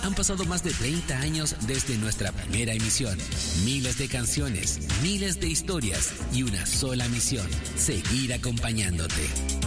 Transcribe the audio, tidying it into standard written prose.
Han pasado más de 30 años desde nuestra primera emisión. Miles de canciones, miles de historias y una sola misión: seguir acompañándote.